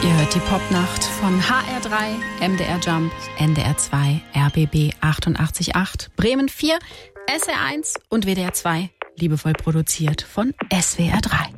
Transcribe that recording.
Ihr hört die Popnacht von HR3, MDR Jump, NDR 2, RBB 88.8, Bremen 4, SR1 und WDR 2, liebevoll produziert von SWR 3.